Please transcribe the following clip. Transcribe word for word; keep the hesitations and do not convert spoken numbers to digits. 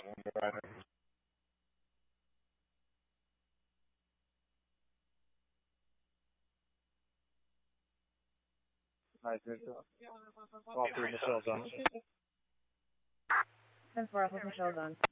Nice, all three missiles on. ten four, Michelle done.